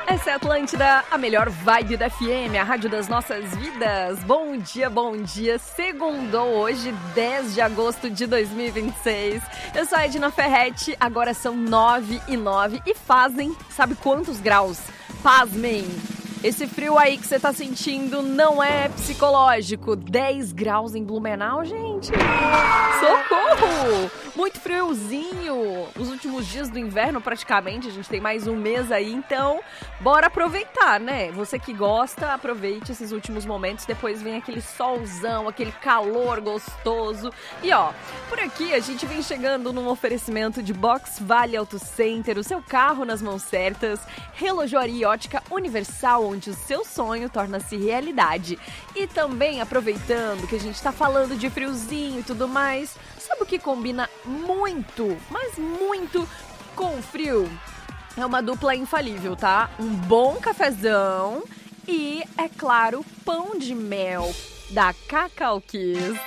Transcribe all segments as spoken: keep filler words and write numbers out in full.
Essa é a Atlântida, a melhor vibe da F M, a rádio das nossas vidas. Bom dia, bom dia. Segundou hoje, dez de agosto de dois mil e vinte e seis. Eu sou a Edna Ferretti, agora são nove e nove e fazem, sabe quantos graus? Pasmem! Esse frio aí que você tá sentindo não é psicológico. dez graus em Blumenau, gente. Socorro! Muito friozinho. Os últimos dias do inverno, praticamente. A gente tem mais um mês aí, então bora aproveitar, né? Você que gosta, aproveite esses últimos momentos. Depois vem aquele solzão, aquele calor gostoso. E ó, por aqui a gente vem chegando num oferecimento de Box Vale Auto Center, o seu carro nas mãos certas, Relojoaria e Ótica Universal, onde o seu sonho torna-se realidade. E também, aproveitando que a gente tá falando de friozinho e tudo mais, sabe o que combina muito, mas muito com o frio? É uma dupla infalível, tá? Um bom cafezão e, é claro, pão de mel da Cacau Kiss.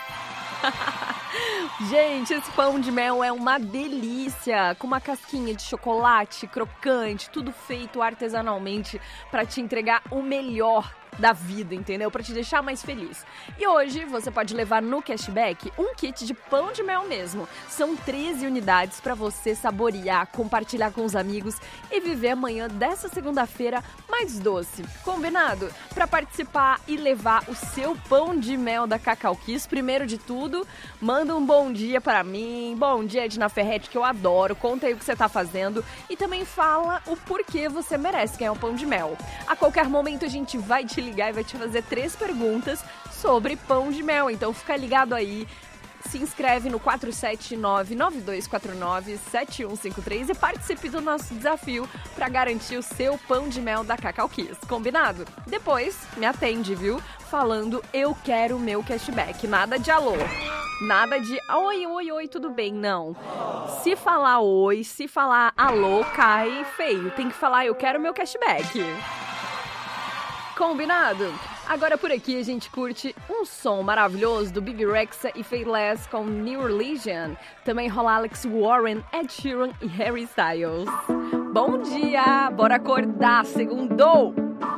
Gente, esse pão de mel é uma delícia, com uma casquinha de chocolate crocante, tudo feito artesanalmente para te entregar o melhor da vida, entendeu? Para te deixar mais feliz. E hoje você pode levar no cashback um kit de pão de mel mesmo. São treze unidades para você saborear, compartilhar com os amigos e viver amanhã dessa segunda-feira mais doce. Combinado? Para participar e levar o seu pão de mel da Cacau Kiss, primeiro de tudo, manda um bom dia para mim. Bom dia, Edna Ferretti, que eu adoro. Conta aí o que você tá fazendo e também fala o porquê você merece ganhar o pão de mel. A qualquer momento a gente vai te ligar e vai te fazer três perguntas sobre pão de mel. Então fica ligado aí, se inscreve no quatro sete nove, nove dois quatro nove, sete um cinco três e participe do nosso desafio para garantir o seu pão de mel da Cacau Kiss. Combinado? Depois me atende, viu? Falando eu quero o meu cashback. Nada de alô. Nada de oi, oi, oi, tudo bem? Não. Se falar oi, se falar alô, cai feio. Tem que falar eu quero o meu cashback. Combinado? Agora por aqui a gente curte um som maravilhoso do Big Rexha e Faithless com New Religion. Também rola Alex Warren, Ed Sheeran e Harry Styles. Bom dia! Bora acordar! Segundou!